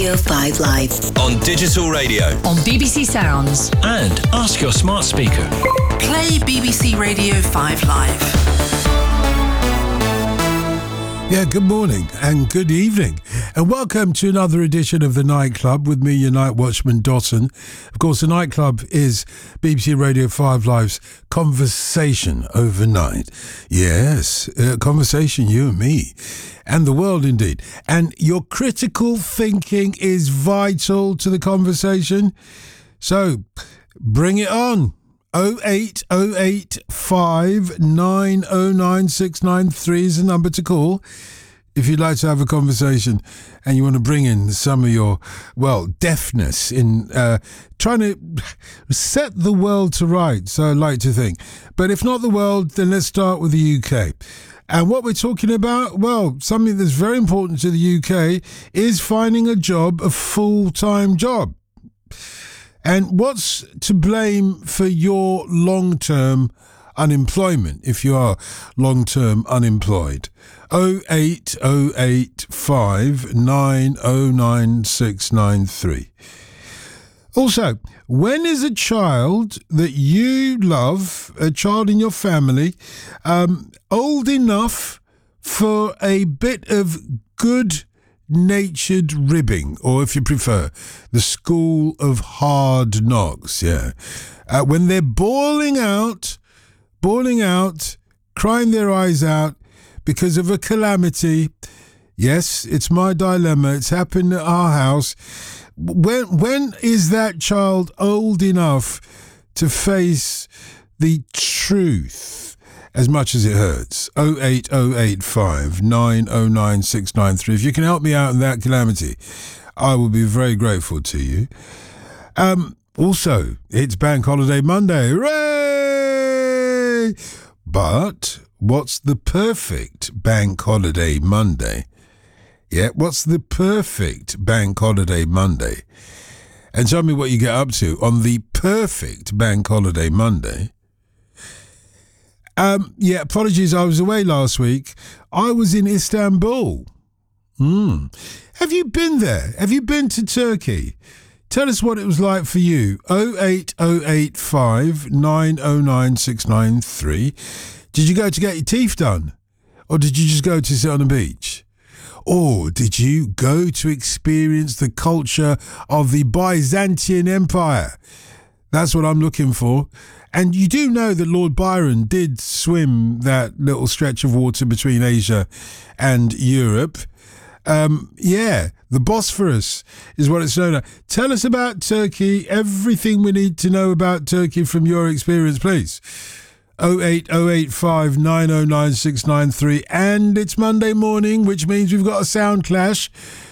Radio 5 Live. On digital radio. On BBC Sounds. And ask your smart speaker. Play BBC Radio 5 Live. Yeah, good morning and good evening, and welcome to another edition of The Nightclub with me, your night watchman, Dotson. Of course, The Nightclub is BBC Radio 5 Live's conversation overnight. Yes, conversation, you and me, and the world indeed. And your critical thinking is vital to the conversation, so bring it on. 08085 909 693 is the number to call if you'd like to have a conversation and you want to bring in some of your, deafness in trying to set the world to rights, so I like to think. But if not the world, then let's start with the UK. And what we're talking about, something that's very important to the UK is finding a job, a full-time job. And what's to blame for your long-term unemployment if you are long-term unemployed? 08085 909 693. Also, when is a child that you love, a child in your family, old enough for a bit of good-natured ribbing, or if you prefer, the school of hard knocks, when they're bawling out, crying their eyes out because of a calamity. Yes, it's my dilemma. It's happened at our house. When is that child old enough to face the truth, as much as it hurts? 08085 909 693. If you can help me out in that calamity, I will be very grateful to you. Also, it's Bank Holiday Monday. Hooray! But what's the perfect Bank Holiday Monday? Yeah, what's the perfect Bank Holiday Monday? And tell me what you get up to on the perfect Bank Holiday Monday. Apologies, I was away last week. I was in Istanbul. Have you been there? Have you been to Turkey? Tell us what it was like for you. 08085 909 693. Did you go to get your teeth done? Or did you just go to sit on the beach? Or did you go to experience the culture of the Byzantine Empire? That's what I'm looking for. And you do know that Lord Byron did swim that little stretch of water between Asia and Europe. The Bosphorus is what it's known as. Tell us about Turkey, everything we need to know about Turkey from your experience, please. 08085 909 693. And it's Monday morning, which means we've got a sound clash.